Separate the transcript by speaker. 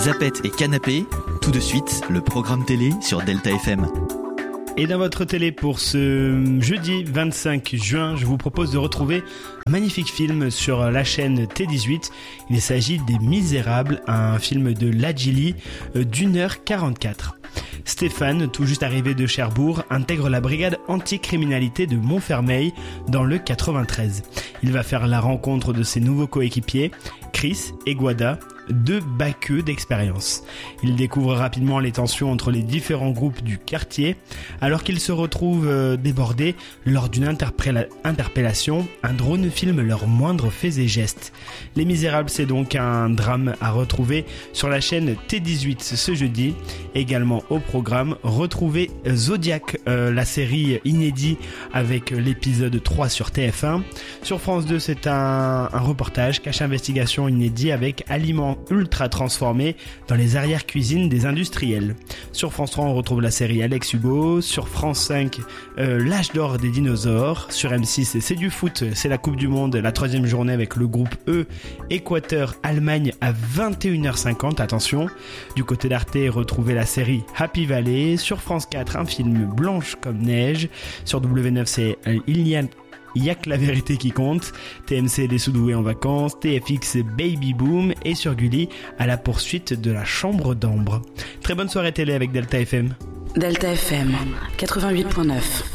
Speaker 1: Zapettes et Canapé, tout de suite, le programme télé sur Delta FM.
Speaker 2: Et dans votre télé pour ce jeudi 25 juin, je vous propose de retrouver un magnifique film sur la chaîne T18. Il s'agit des Misérables, un film de Ladjili d'1h44. Stéphane, tout juste arrivé de Cherbourg, intègre la brigade anticriminalité de Montfermeil dans le 93. Il va faire la rencontre de ses nouveaux coéquipiers, Chris et Guada, deux baqueux d'expérience. Il découvre rapidement les tensions entre les différents groupes du quartier. Alors qu'ils se retrouvent débordés lors d'une interpellation, un drone filme leurs moindres faits et gestes. Les Misérables, c'est donc un drame à retrouver sur la chaîne T18 ce jeudi. Également au programme, retrouvez Zodiac, la série inédite avec l'épisode 3 sur TF1. Sur France 2, c'est un reportage cache investigation inédit avec Aliments ultra transformés dans les arrière-cuisines des industriels. Sur France 3, on retrouve la série Alex Hugo. Sur France 5, l'âge d'or des dinosaures. Sur M6, c'est du foot, c'est la Coupe du Monde, la 3e journée avec le groupe E, Équateur-Allemagne à 21h50, attention. Du côté d'Arte, retrouvez la série Happy Valley. Sur France 4, un film Blanche comme neige. Sur W9, c'est Il y a que la vérité qui compte. TMC, les Sous-doués en vacances. TFX, Baby Boom. Et sur Gulli, à la poursuite de la chambre d'ambre. Très bonne soirée télé avec Delta FM.
Speaker 3: Delta FM 88.9.